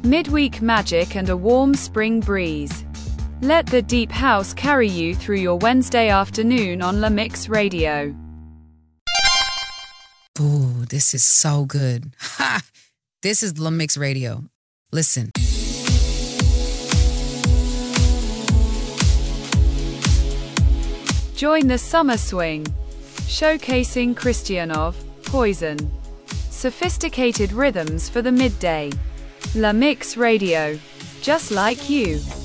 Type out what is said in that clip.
midweek magic and a warm spring breeze. Let the deep house carry you through your Wednesday afternoon on La Mix Radio. Ooh, this is so good. Ha! This is La Mix Radio. Listen. Join the summer swing, showcasing Christianov, Poison. Sophisticated rhythms for the midday. La Mix Radio. Just like you.